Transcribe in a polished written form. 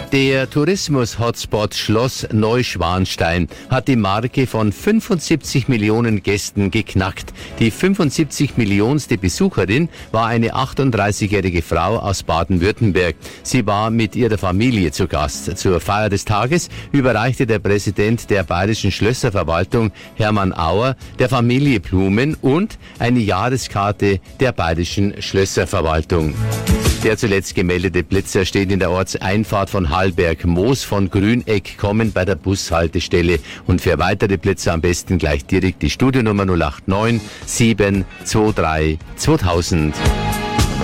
Der Tourismus-Hotspot Schloss Neuschwanstein hat die Marke von 75 Millionen Gästen geknackt. Die 75 Millionste Besucherin war eine 38-jährige Frau aus Baden-Württemberg. Sie war mit ihrer Familie zu Gast. Zur Feier des Tages überreichte der Präsident der Bayerischen Schlösserverwaltung, Hermann Auer, der Familie Blumen und eine Jahreskarte der Bayerischen Schlösserverwaltung. Der zuletzt gemeldete Blitzer steht in der Ortseinfahrt von Hallberg-Moos von Grüneck kommend bei der Bushaltestelle. Und für weitere Blitzer am besten gleich direkt die Studionummer 089 723 2000.